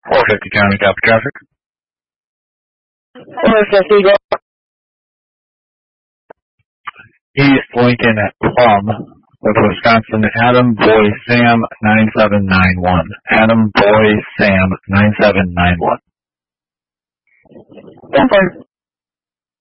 450 County Copy Traffic. 450, go. East Lincoln at Plum with Wisconsin, Adam Boy Sam 9791. Adam Boy Sam 9791. 10-4.